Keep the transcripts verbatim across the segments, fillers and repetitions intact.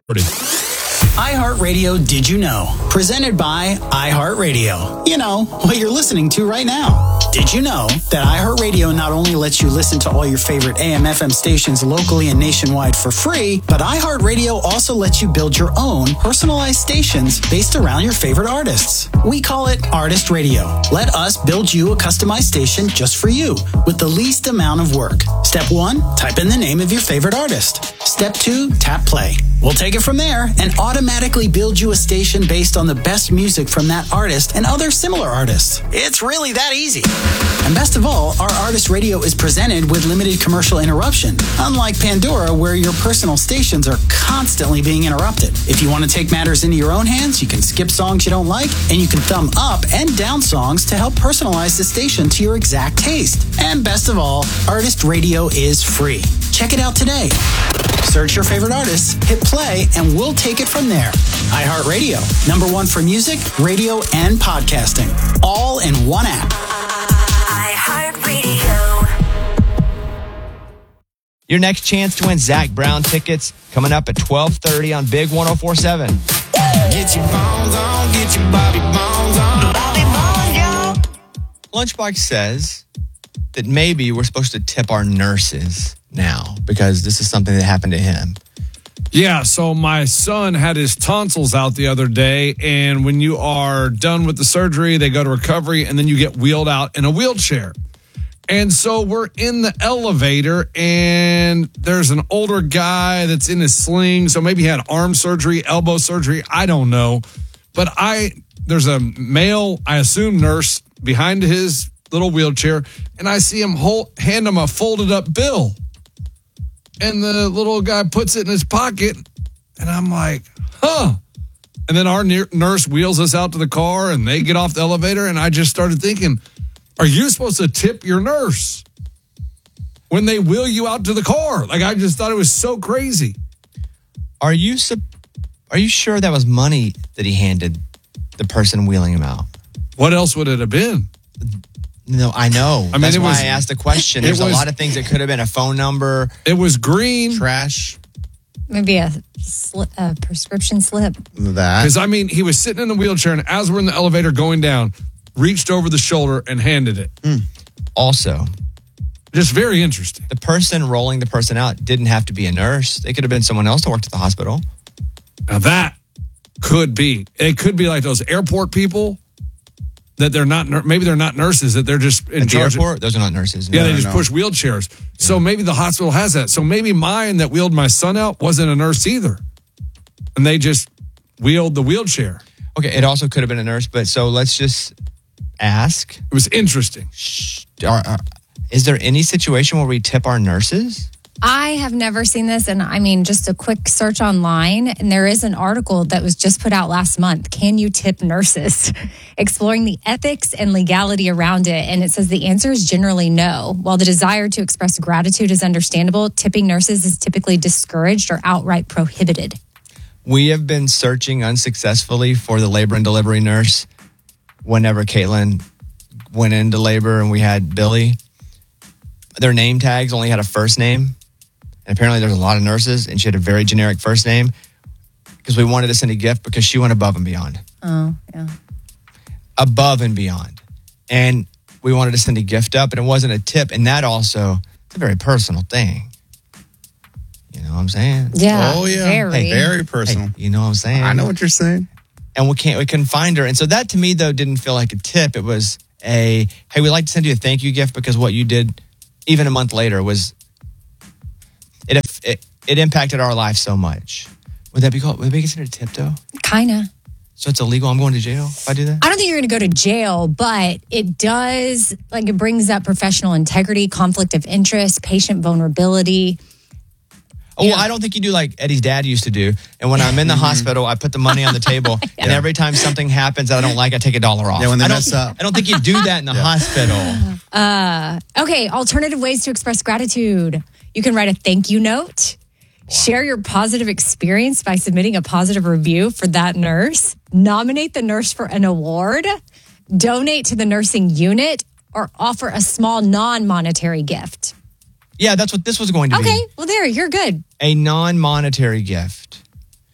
iHeartRadio Did You Know? Presented by iHeartRadio. You know, what you're listening to right now. Did you know that iHeartRadio not only lets you listen to all your favorite A M F M stations locally and nationwide for free, but iHeartRadio also lets you build your own personalized stations based around your favorite artists. We call it Artist Radio. Let us build you a customized station just for you with the least amount of work. Step one, type in the name of your favorite artist. Step two, tap play. We'll take it from there and automatically build you a station based on the best music from that artist and other similar artists. It's really that easy. And best of all, our Artist Radio is presented with limited commercial interruption, unlike Pandora, where your personal stations are constantly being interrupted. If you want to take matters into your own hands, you can skip songs you don't like, and you can thumb up and down songs to help personalize the station to your exact taste. And best of all, Artist Radio is free. Check it out today. Search your favorite artists, hit play, and we'll take it from there. iHeartRadio, number one for music, radio, and podcasting. All in one app. iHeartRadio. Your next chance to win Zach Brown tickets coming up at twelve thirty on Big one oh four seven. Get your bones on, get your Bobby bones on. Bobby bones, yo. Lunchbox says that maybe we're supposed to tip our nurses now because this is something that happened to him. Yeah, so my son had his tonsils out the other day, and when you are done with the surgery, they go to recovery, and then you get wheeled out in a wheelchair. And so we're in the elevator, and there's an older guy that's in his sling, so maybe he had arm surgery, elbow surgery, I don't know. But I there's a male, I assume, nurse behind his little wheelchair, and I see him hold, hand him a folded up bill. And the little guy puts it in his pocket, and I'm like, huh. And then our nurse wheels us out to the car, and they get off the elevator, and I just started thinking, are you supposed to tip your nurse when they wheel you out to the car? Like, I just thought it was so crazy. Are you are you sure that was money that he handed the person wheeling him out? What else would it have been? No, I know. I mean, That's why was, I asked the question. There's was, a lot of things. It could have been a phone number. It was green. Trash. Maybe a, sli- a prescription slip. That. Because, I mean, he was sitting in the wheelchair, and as we're in the elevator going down, reached over the shoulder and handed it. Mm. Also, just very interesting. The person rolling the person out didn't have to be a nurse. They could have been someone else that worked at the hospital. Now, that could be. It could be like those airport people. That they're not, maybe they're not nurses, that they're just in At charge. The airport, of, those are not nurses. No, yeah, they no, just no. push wheelchairs. Yeah. So maybe the hospital has that. So maybe mine that wheeled my son out wasn't a nurse either. And they just wheeled the wheelchair. Okay, it also could have been a nurse, but so let's just ask. It was interesting. Are, are, is there any situation where we tip our nurses? I have never seen this, and I mean, just a quick search online, and there is an article that was just put out last month, Can You Tip Nurses? Exploring the ethics and legality around it, and it says the answer is generally no. While the desire to express gratitude is understandable, tipping nurses is typically discouraged or outright prohibited. We have been searching unsuccessfully for the labor and delivery nurse whenever Caitlin went into labor and we had Billy. Their name tags only had a first name. And apparently there's a lot of nurses, and she had a very generic first name because we wanted to send a gift because she went above and beyond. Oh, yeah. Above and beyond. And we wanted to send a gift up, and it wasn't a tip. And that also, it's a very personal thing. You know what I'm saying? Yeah. Oh, yeah. Very, hey, very personal. Hey, you know what I'm saying? I know what you're saying. And we can't, we couldn't find her. And so that to me, though, didn't feel like a tip. It was a, hey, we'd like to send you a thank you gift because what you did, even a month later, was, it it, it impacted our life so much. Would that be called, would that be considered a tip, though? Kind of. So it's illegal? I'm going to jail if I do that? I don't think you're going to go to jail, but it does, like, it brings up professional integrity, conflict of interest, patient vulnerability. Oh, well, I don't think you do like Eddie's dad used to do. And when I'm in the hospital, I put the money on the table. yeah. And every time something happens that I don't like, I take a dollar off. Yeah, when they I mess don't, up. I don't think you do that in the yeah. hospital. Uh, okay, alternative ways to express gratitude. You can write a thank you note. Wow. Share your positive experience by submitting a positive review for that nurse. Nominate the nurse for an award. Donate to the nursing unit. Or offer a small non-monetary gift. Yeah, that's what this was going to okay, be. Okay, well there, you're good. A non-monetary gift.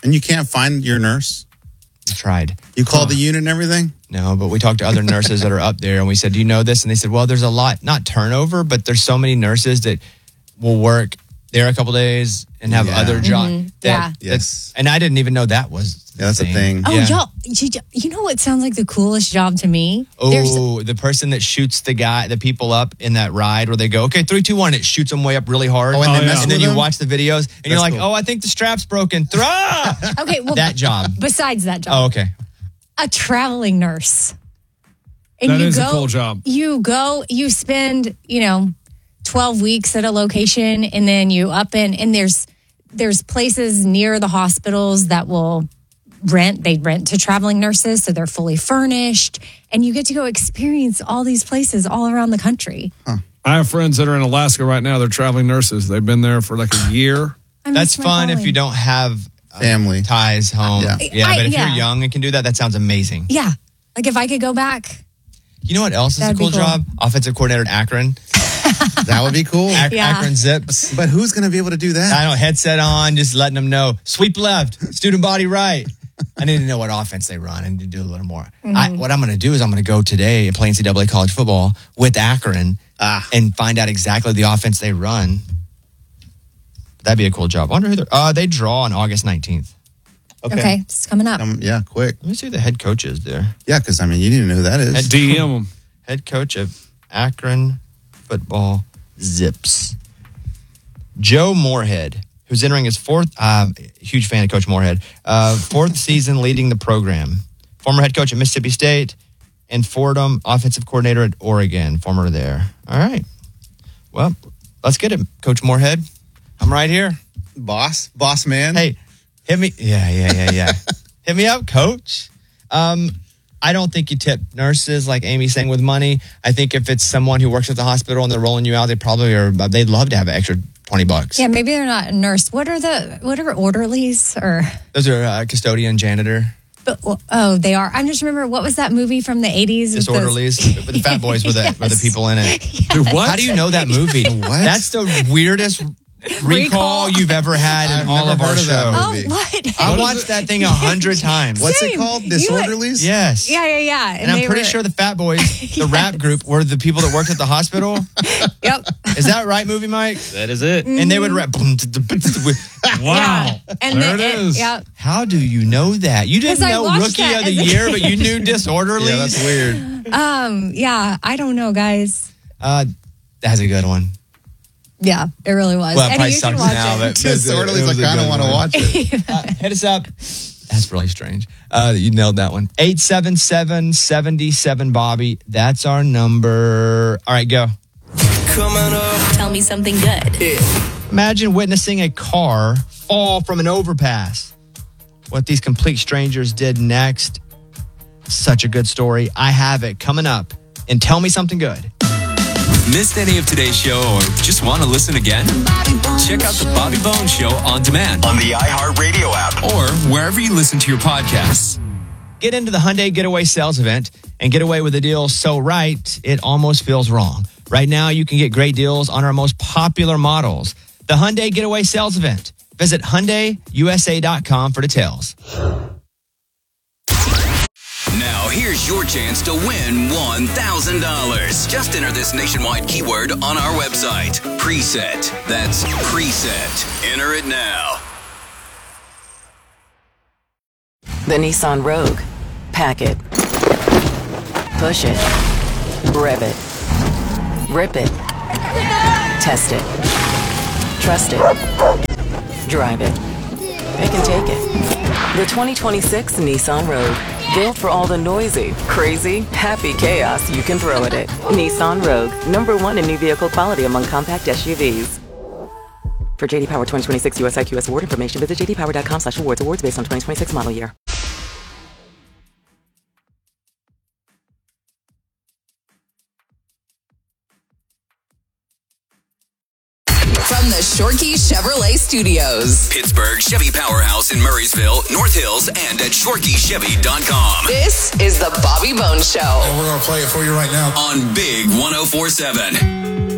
And you can't find your nurse? We tried. You called the unit and everything? No, but we talked to other nurses that are up there, and we said, do you know this? And they said, well, there's a lot, not turnover, but there's so many nurses that will work there a couple days and have Yeah. other jobs. Mhm. Yeah. Yes. And I didn't even know that was Yeah, that's a thing. Oh, Yeah. y'all, you, you know what sounds like the coolest job to me? There's- Oh, the person that shoots the guy, the people up in that ride where they go, okay, three, two, one, it shoots them way up really hard. Oh, and they and mess then with you them? watch the videos and you're That's like, cool. oh, I think the strap's broken. Throw! okay, well, that job. besides that job, Oh, okay. a traveling nurse. And That you is a go, cool job. You go, you spend, you know, twelve weeks at a location, and then you up in, and there's there's places near the hospitals that will rent. They rent to traveling nurses, so they're fully furnished, and you get to go experience all these places all around the country. I have friends that are in Alaska right now. They're traveling nurses. They've been there for like a year. I That's miss my fun if calling. you don't have uh, Family. ties home. Yeah. Yeah, I- but if yeah. you're young and can do that, that sounds amazing. Yeah, like if I could go back. You know what else is That'd a be cool, cool. job? Offensive coordinator at Akron. That would be cool. Ak- Yeah. Akron Zips. But who's going to be able to do that? I don't know, headset on, just letting them know. Sweep left, student body right. I need to know what offense they run and to do a little more. I, what I'm going to do is I'm going to go today and play N C double A college football with Akron Ah. and find out exactly the offense they run. That'd be a cool job. I wonder who they're, uh, they draw on August nineteenth. Okay, it's coming up. Um, yeah, quick. Let me see who the head coach is there. Yeah, because, I mean, you need to know who that is. Head, D M them. head coach of Akron football Zips. Joe Moorhead, who's entering his fourth, uh, huge fan of Coach Moorhead, uh, fourth season leading the program. Former head coach at Mississippi State and Fordham, offensive coordinator at Oregon, former there. All right. Well, let's get it, Coach Moorhead. I'm right here. Boss? Boss man? Hey, hit me. Yeah, yeah, yeah, yeah. Hit me up, Coach. Um, I don't think you tip nurses like Amy's saying with money. I think if it's someone who works at the hospital and they're rolling you out, they probably are. They'd love to have an extra twenty bucks. Yeah, maybe they're not a nurse. What are the what are orderlies or? Those are uh, custodian, janitor, But, oh, they are. I just remember what was that movie from the eighties? disorderlies. But the fat boys were the, were the Yes. people in it. Dude, what? How do you know that movie? What? That's the weirdest recall you've ever had in I've all never of our heard of that shows. Oh, movie. what? I watched that thing a hundred times. What's Same. it called? You- Disorderlies? Yes. Yeah, yeah, yeah. And I'm they pretty were- sure the Fat Boys, the rap group, were the people that worked at the hospital. Yep. Is that right, Movie Mike? That is it. And they would rap. Wow. And there the, it is. Yeah. How do you know that? You didn't 'Cause I know watched Rookie that of the as a Year, but you kid. knew Disorderlies? Yeah, that's weird. Um. Yeah. I don't know, guys. Uh, that's a good one. Yeah, it really was. Well, it And probably you should sucks watch now, it. but Disorderlies, it was a I kind of good want to one. watch it. Uh, hit us up. That's really strange. Uh, you nailed that one. eight seven seven, seven seven, Bobby. That's our number. All right, go. Coming up. Tell me something good. Imagine witnessing a car fall from an overpass. What these complete strangers did next. Such a good story. I have it coming up. And tell me something good. Missed any of today's show or just want to listen again? Check out the Bobby Bones Show on demand on the iHeartRadio app or wherever you listen to your podcasts. Get into the Hyundai Getaway Sales Event and get away with a deal so right, it almost feels wrong. Right now, you can get great deals on our most popular models. The Hyundai Getaway Sales Event. Visit Hyundai U S A dot com for details. Now, here's your chance to win one thousand dollars. Just enter this nationwide keyword on our website. Preset. That's preset. Enter it now. The Nissan Rogue. Pack it. Push it. Rev it. Rip it. Test it. Trust it. Drive it. Pick and take it. The twenty twenty-six Nissan Rogue. Built for all the noisy, crazy, happy chaos you can throw at it. Nissan Rogue. Number one in new vehicle quality among compact S U Vs. For J D Power twenty twenty-six U S I Q S award information, visit j d power dot com slash awards. Awards based on twenty twenty-six model year. From the Shorkey Chevrolet Studios. Pittsburgh Chevy Powerhouse in Murraysville, North Hills, and at shorkey chevy dot com. This is the Bobby Bones Show. And we're going to play it for you right now On Big one oh four seven.